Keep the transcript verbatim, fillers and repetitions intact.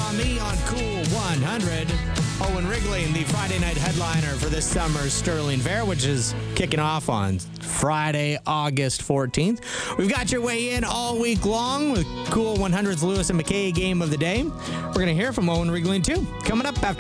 on Me on Cool one hundred. Owen Wrigley, the Friday night headliner for this summer's Sterling Fair, which is kicking off on Friday, August fourteenth. We've got your way in all week long with Cool one hundred's Lewis and McKay Game of the Day. We're going to hear from Owen Wrigley, too, coming up after